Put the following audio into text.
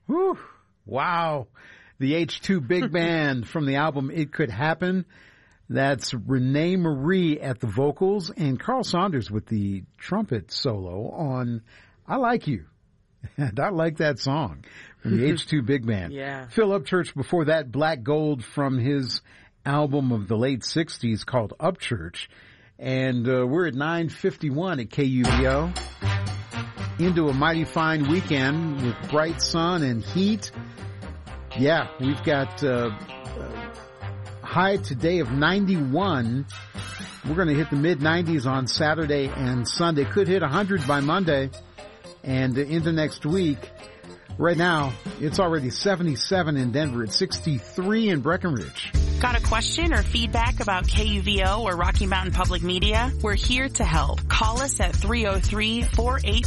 Whew. Wow. The H2 Big Band from the album It Could Happen. That's Renee Marie at the vocals and Carl Saunders with the trumpet solo on I Like You. And I like that song from the H2 Big Band. Yeah. Phil Upchurch before that, Black Gold from his album of the late 60s called Upchurch. And we're at 9:51 at KUVO. Into a mighty fine weekend with bright sun and heat. Yeah, we've got high today of 91. We're going to hit the mid-90s on Saturday and Sunday. Could hit 100 by Monday and into next week. Right now, it's already 77 in Denver. It's 63 in Breckenridge. Got a question or feedback about KUVO or Rocky Mountain Public Media? We're here to help. Call us at 303-48